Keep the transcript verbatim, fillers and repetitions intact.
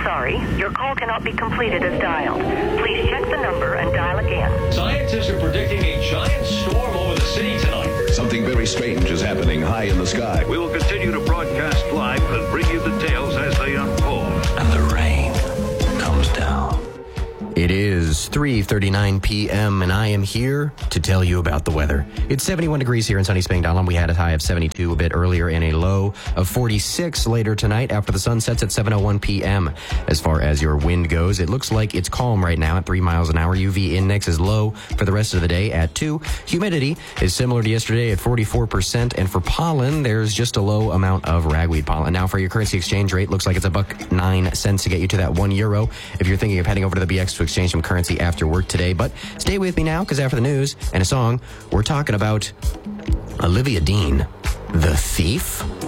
sorry. Your call cannot be completed as dialed. Please check the number and dial again. Scientists are predicting a giant storm over the city tonight. Something very strange is happening high in the sky. We will continue to broadcast live and bring you details as they unfold. And the rain comes down. It is three thirty-nine p.m. and I am here to tell you about the weather. It's seventy-one degrees here in sunny Spangdahlem. We had a high of seventy-two a bit earlier and a low of forty-six later tonight after the sun sets at seven oh one p.m. As far as your wind goes, it looks like it's calm right now at three miles an hour. U V index is low for the rest of the day at two. Humidity is similar to yesterday at forty-four percent. And for pollen, there's just a low amount of ragweed pollen. Now for your currency exchange rate, looks like it's a buck nine cents to get you to that one euro if you're thinking of heading over to the B X to exchange some currency after work today. But stay with me now, because after the news and a song, we're talking about Olivia Dean, the thief.